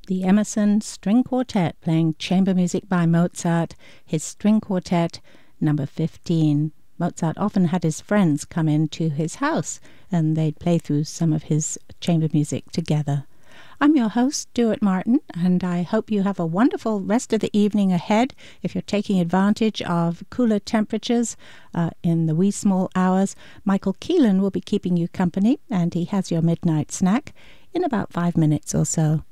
the Emerson String Quartet playing chamber music by Mozart, his String Quartet number 15. Mozart often had his friends come into his house and they'd play through some of his chamber music together. I'm your host, Stuart Martin, and I hope you have a wonderful rest of the evening ahead if you're taking advantage of cooler temperatures in the wee small hours. Michael Keelan will be keeping you company, and he has your midnight snack in about 5 minutes or so.